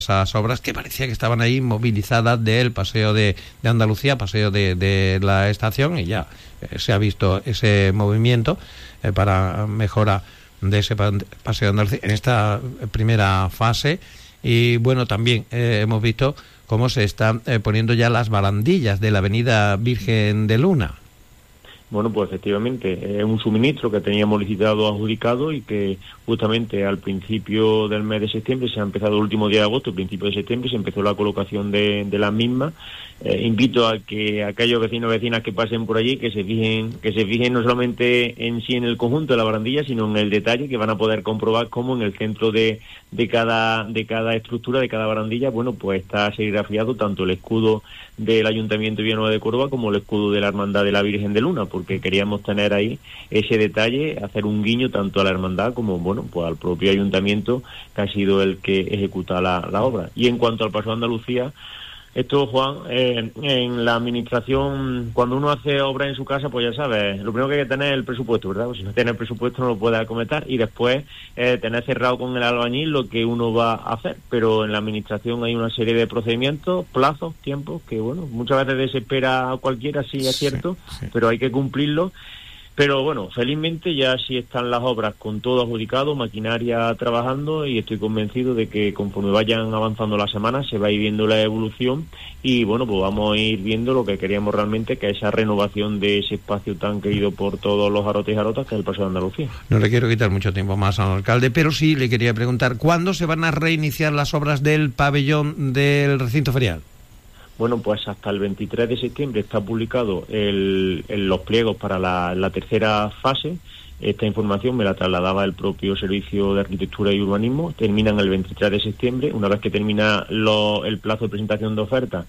esas obras que parecía que estaban ahí movilizadas del paseo de Andalucía, paseo de la estación, y ya se ha visto ese movimiento para mejora de ese paseo de Andalucía en esta primera fase. Y bueno, también hemos visto cómo se están poniendo ya las barandillas de la avenida Virgen de Luna. Bueno, pues efectivamente, es un suministro que teníamos licitado, adjudicado, y que justamente al principio del mes de septiembre, se ha empezado el último día de agosto, el principio de septiembre, se empezó la colocación de las mismas. Invito a que aquellos vecinos y vecinas que pasen por allí, que se fijen no solamente en sí en el conjunto de la barandilla, sino en el detalle, que van a poder comprobar cómo en el centro de cada estructura, de cada barandilla, bueno, pues está serigrafiado tanto el escudo del Ayuntamiento de Villanueva de Córdoba como el escudo de la Hermandad de la Virgen de Luna, porque queríamos tener ahí ese detalle, hacer un guiño tanto a la hermandad como, bueno, pues al propio ayuntamiento, que ha sido el que ejecuta la obra. Y en cuanto al Paso de Andalucía, esto, Juan, en la administración, cuando uno hace obra en su casa, pues ya sabes, lo primero que hay que tener es el presupuesto, ¿verdad? Pues si no tiene el presupuesto no lo puede acometer, y después tener cerrado con el albañil lo que uno va a hacer. Pero en la administración hay una serie de procedimientos, plazos, tiempos, que bueno, muchas veces desespera a cualquiera, sí es cierto, sí. Pero hay que cumplirlo. Pero bueno, felizmente ya sí están las obras con todo adjudicado, maquinaria trabajando, y estoy convencido de que conforme vayan avanzando las semanas se va a ir viendo la evolución, y bueno, pues vamos a ir viendo lo que queríamos realmente, que es esa renovación de ese espacio tan querido por todos los jarotes y jarotas, que es el Paso de Andalucía. No le quiero quitar mucho tiempo más al alcalde, pero sí le quería preguntar, ¿cuándo se van a reiniciar las obras del pabellón del recinto ferial? Bueno, pues hasta el 23 de septiembre está publicado los pliegos para la tercera fase. Esta información me la trasladaba el propio Servicio de Arquitectura y Urbanismo. Terminan el 23 de septiembre. Una vez que termina el plazo de presentación de ofertas,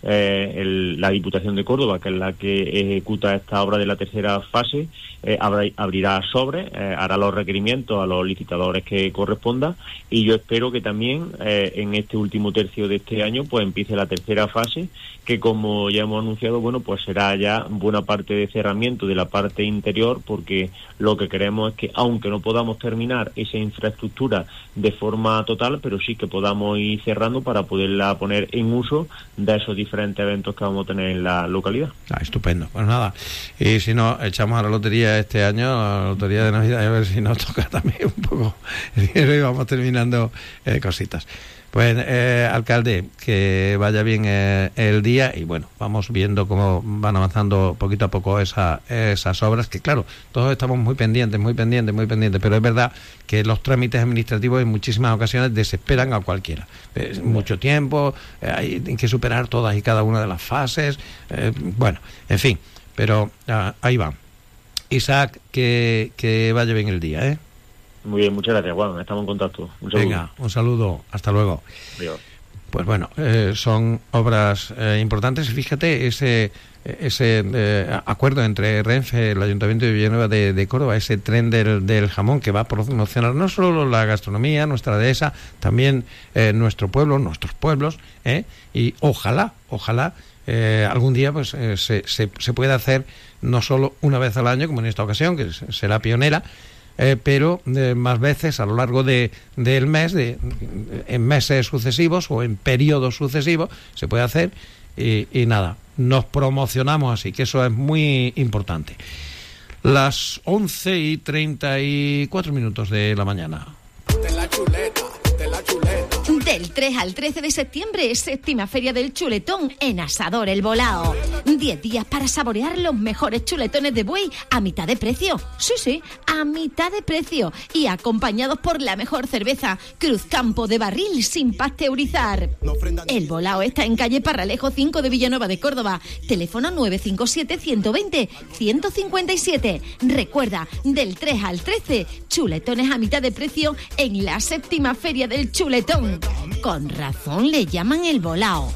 la Diputación de Córdoba, que es la que ejecuta esta obra de la tercera fase, abrirá sobre, hará los requerimientos a los licitadores que corresponda, y yo espero que también en este último tercio de este año pues empiece la tercera fase, que como ya hemos anunciado, bueno, pues será ya buena parte de cerramiento de la parte interior, porque lo que queremos es que, aunque no podamos terminar esa infraestructura de forma total, pero sí que podamos ir cerrando para poderla poner en uso de esos diferentes eventos que vamos a tener en la localidad. Estupendo. Pues nada, y si no, echamos a la lotería este año, a la lotería de Navidad, a ver si nos toca también un poco el dinero y vamos terminando cositas. Pues, alcalde, que vaya bien el día, y bueno, vamos viendo cómo van avanzando poquito a poco esas obras, que claro, todos estamos muy pendientes, pero es verdad que los trámites administrativos en muchísimas ocasiones desesperan a cualquiera. Mucho tiempo, hay que superar todas y cada una de las fases, bueno, en fin, pero ahí va. Isaac, que vaya bien el día, ¿eh? Muy bien, muchas gracias, Juan. Estamos en contacto. Un saludo. Venga, un saludo. Hasta luego. Adiós. Pues bueno, son obras importantes. Fíjate, ese acuerdo entre Renfe, el Ayuntamiento de Villanueva de Córdoba, ese tren del jamón que va a promocionar no solo la gastronomía, nuestra dehesa, también nuestro pueblo, nuestros pueblos, y ojalá algún día pues se pueda hacer no solo una vez al año, como en esta ocasión, que será pionera, pero más veces a lo largo del mes, en meses sucesivos o en periodos sucesivos, se puede hacer, y nada, nos promocionamos así, que eso es muy importante. Las 11:34 de la mañana. Del 3 al 13 de septiembre, séptima Feria del Chuletón en Asador El Volao. 10 días para saborear los mejores chuletones de buey a mitad de precio. Sí, a mitad de precio. Y acompañados por la mejor cerveza, Cruzcampo de barril sin pasteurizar. El Volao está en calle Parralejo 5 de Villanueva de Córdoba. Teléfono 957-120-157. Recuerda, del 3 al 13, chuletones a mitad de precio en la séptima Feria del Chuletón. Con razón le llaman El Volao.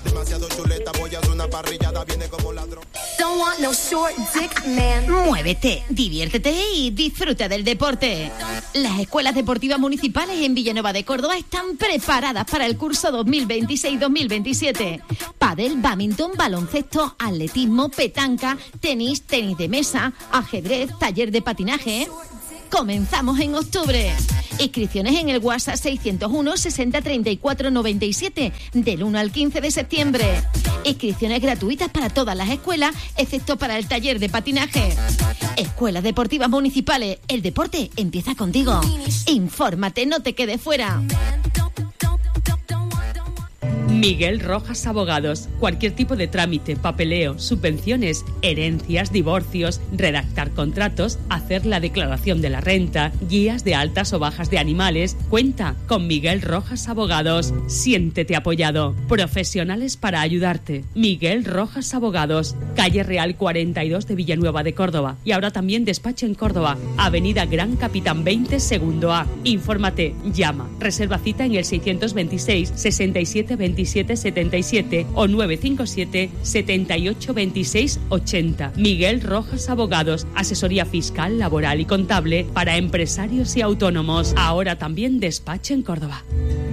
Muévete, diviértete y disfruta del deporte. Las escuelas deportivas municipales en Villanueva de Córdoba están preparadas para el curso 2026-2027. Pádel, bádminton, baloncesto, atletismo, petanca, tenis de mesa, ajedrez, taller de patinaje. Comenzamos en octubre. Inscripciones en el WhatsApp 601 60 34 97 del 1 al 15 de septiembre. Inscripciones gratuitas para todas las escuelas, excepto para el taller de patinaje. Escuelas Deportivas Municipales. El deporte empieza contigo. Infórmate, no te quedes fuera. Miguel Rojas Abogados. Cualquier tipo de trámite, papeleo, subvenciones, herencias, divorcios, redactar contratos, hacer la declaración de la renta, guías de altas o bajas de animales. Cuenta con Miguel Rojas Abogados. Siéntete apoyado. Profesionales para ayudarte. Miguel Rojas Abogados. Calle Real 42 de Villanueva de Córdoba. Y ahora también despacho en Córdoba. Avenida Gran Capitán 20, segundo A. Infórmate, llama. Reserva cita en el 626 67 27 77 o 957 78 26 80. Miguel Rojas Abogados. Asesoría fiscal, laboral y contable para empresarios y autónomos. Ahora también despacho en Córdoba.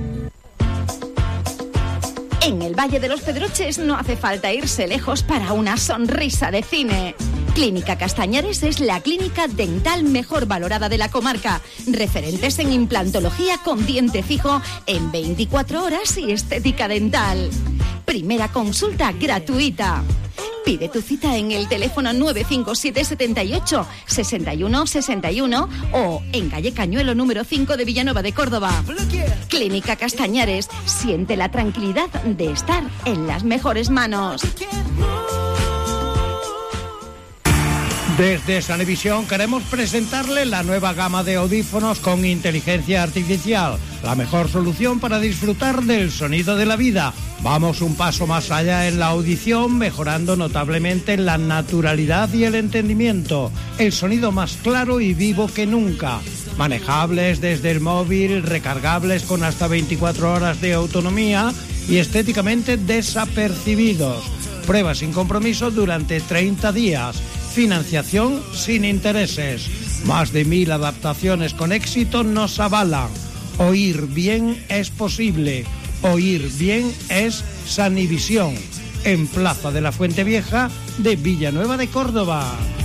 En el Valle de los Pedroches no hace falta irse lejos para una sonrisa de cine. Clínica Castañares es la clínica dental mejor valorada de la comarca. Referentes en implantología con diente fijo en 24 horas y estética dental. Primera consulta gratuita. Pide tu cita en el teléfono 957 78 61 61 o en calle Cañuelo número 5 de Villanueva de Córdoba. Clínica Castañares. Siente la tranquilidad de estar en las mejores manos. Desde Sanevisión queremos presentarle la nueva gama de audífonos con inteligencia artificial, la mejor solución para disfrutar del sonido de la vida. Vamos un paso más allá en la audición, mejorando notablemente la naturalidad y el entendimiento, el sonido más claro y vivo que nunca. Manejables desde el móvil, recargables con hasta 24 horas de autonomía y estéticamente desapercibidos. Prueba sin compromiso durante 30 días. Financiación sin intereses. Más de 1000 adaptaciones con éxito nos avalan. Oír bien es posible. Oír bien es Sanivisión. En Plaza de la Fuente Vieja de Villanueva de Córdoba.